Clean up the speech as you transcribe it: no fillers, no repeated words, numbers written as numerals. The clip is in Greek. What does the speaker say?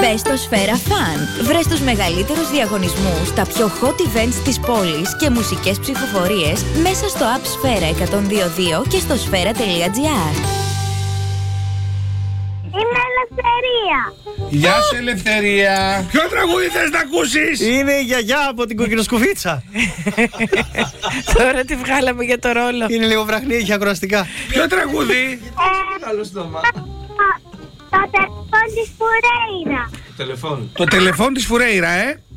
Μπες στο Σφαίρα Fun. Βρες τους μεγαλύτερους διαγωνισμούς, τα πιο hot events της πόλης και μουσικές ψηφοφορίες μέσα στο app Σφαίρα 102.2 και στο σφαίρα.gr. Είμαι Ελευθερία. Γεια σου Ελευθερία. Ποιο τραγούδι θες να ακούσεις? Είναι η γιαγιά από την κοκκινοσκουφίτσα. Τώρα τη βγάλαμε για το ρόλο. Είναι λίγο βραχνή, έχει ακροαστικά. Ποιο τραγούδι? Το τηλεφώνη της Φουρέιρα. Το τηλεφών της Φουρέιρα,